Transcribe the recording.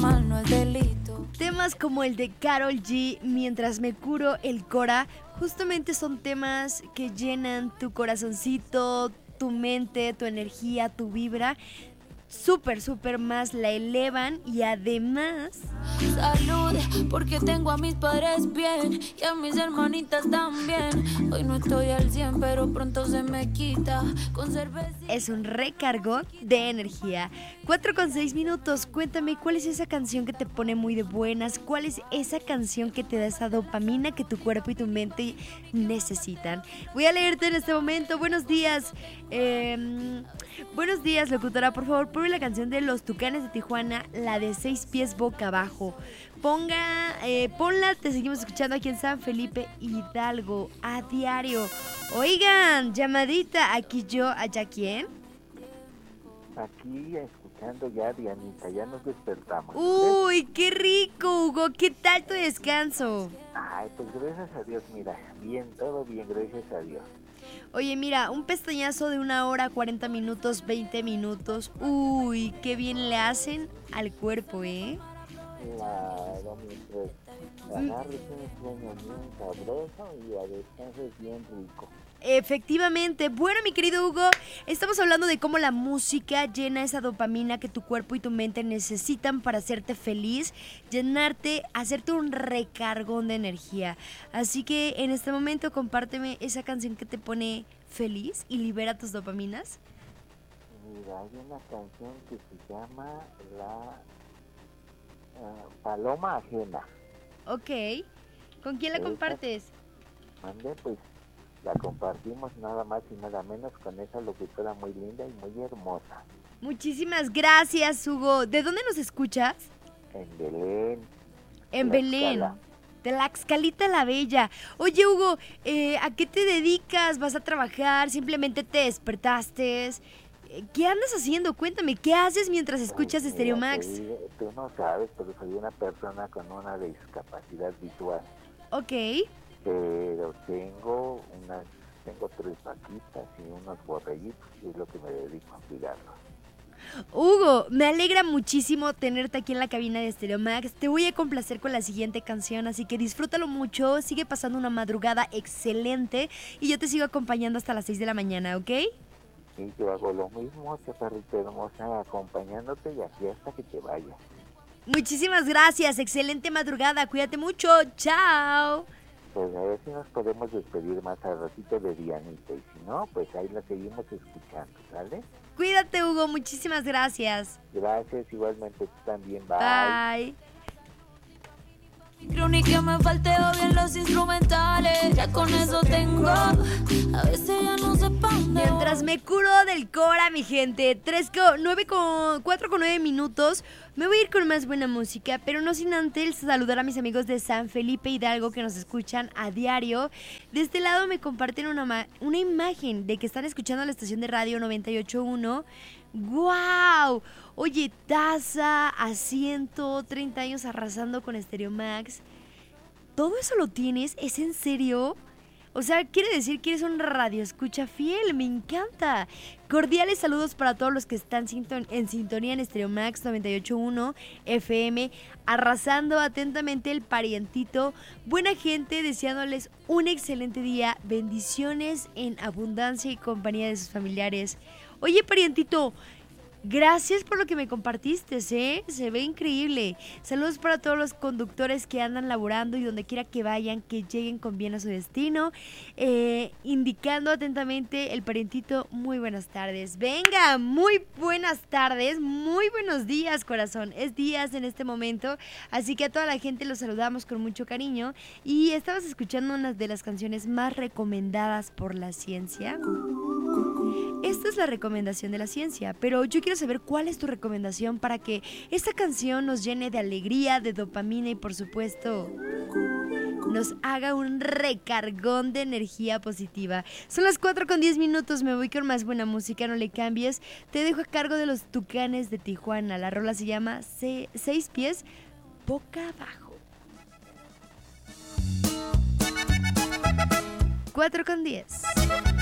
mal no es delito. Temas como el de Karol G, Mientras me curo el Cora, justamente son temas que llenan tu corazoncito, tu mente, tu energía, tu vibra. Súper más la elevan y además... Salud, porque tengo a mis padres bien y a mis hermanitas también. Hoy no estoy al 100, pero pronto se me quita con cervecita. Es un recargo de energía. 4:06. Cuéntame, ¿cuál es esa canción que te pone muy de buenas? ¿Cuál es esa canción que te da esa dopamina que tu cuerpo y tu mente necesitan? Voy a leerte en este momento. Buenos días. Buenos días, locutora. Por favor, ponme la canción de Los Tucanes de Tijuana, la de 6 pies boca abajo. Ponla, te seguimos escuchando aquí en San Felipe Hidalgo a diario. Oigan, llamadita, aquí yo, allá quién. Aquí escuchando ya, Dianita, ya nos despertamos. Uy, qué rico, Hugo. ¿Qué tal tu descanso? Ay, pues gracias a Dios, mira, bien, todo bien, gracias a Dios. Oye, mira, un pestañazo de 1 hora, 40 minutos, 20 minutos. Uy, qué bien le hacen al cuerpo, ¿eh? Claro, mientras agarres un sueño bien sabroso y a descanses bien rico. Efectivamente. Bueno, mi querido Hugo, estamos hablando de cómo la música llena esa dopamina que tu cuerpo y tu mente necesitan para hacerte feliz, llenarte, hacerte un recargón de energía. Así que en este momento compárteme esa canción que te pone feliz y libera tus dopaminas. Mira, hay una canción que se llama la Paloma Ajena. Ok. ¿Con quién la compartes? Mande, pues la compartimos nada más y nada menos con esa locutora muy linda y muy hermosa. Muchísimas gracias, Hugo. ¿De dónde nos escuchas? En Belén. En Tlaxcala. Belén. Tlaxcalita la Bella. Oye, Hugo, ¿a qué te dedicas? ¿Vas a trabajar? ¿Simplemente te despertaste? ¿Qué andas haciendo? Cuéntame, ¿qué haces mientras escuchas Stereo Max? Tú no sabes, pero soy una persona con una discapacidad visual. Ok. Pero tengo 3 vaquitas y unos borreguitos y es lo que me dedico a cuidarlos. Hugo, me alegra muchísimo tenerte aquí en la cabina de Stereo Max. Te voy a complacer con la siguiente canción, así que disfrútalo mucho. Sigue pasando una madrugada excelente y yo te sigo acompañando hasta las 6 de la mañana, ¿ok? Y yo hago lo mismo, chaparrita hermosa, acompañándote y aquí hasta que te vayas. Muchísimas gracias, excelente madrugada, cuídate mucho, chao. Pues a ver si nos podemos despedir más al ratito de Dianita y si no, pues ahí la seguimos escuchando, ¿sale? Cuídate, Hugo, muchísimas gracias. Gracias, igualmente tú también, Bye. Creo ni que me falte bien los instrumentales, ya con eso tengo. A veces ya no sé pa' dónde voy. Mientras me curo del Cora, mi gente, 4:09 minutos. Me voy a ir con más buena música, pero no sin antes saludar a mis amigos de San Felipe Hidalgo que nos escuchan a diario. De este lado me comparten una imagen de que están escuchando la estación de radio 98.1. ¡Guau! Oye, taza, asiento, 30 años arrasando con Stereo Max. ¿Todo eso lo tienes? ¿Es en serio? O sea, quiere decir que eres un radioescucha fiel, me encanta. Cordiales saludos para todos los que están en sintonía en Stereo Max 98.1 FM, arrasando atentamente el parientito. Buena gente, deseándoles un excelente día, bendiciones en abundancia y compañía de sus familiares. Oye, parientito, gracias por lo que me compartiste, ¿eh? Se ve increíble. Saludos para todos los conductores que andan laborando y donde quiera que vayan, que lleguen con bien a su destino. Indicando atentamente el parientito, muy buenas tardes. Venga, muy buenas tardes, muy buenos días, corazón. Es días en este momento, así que a toda la gente los saludamos con mucho cariño. Y estabas escuchando una de las canciones más recomendadas por la ciencia. Esta es la recomendación de la ciencia, pero yo quiero saber cuál es tu recomendación para que esta canción nos llene de alegría, de dopamina y por supuesto nos haga un recargón de energía positiva. Son las 4:10, me voy con más buena música, no le cambies. Te dejo a cargo de Los Tucanes de Tijuana. La rola se llama 6 pies boca abajo. 4:10.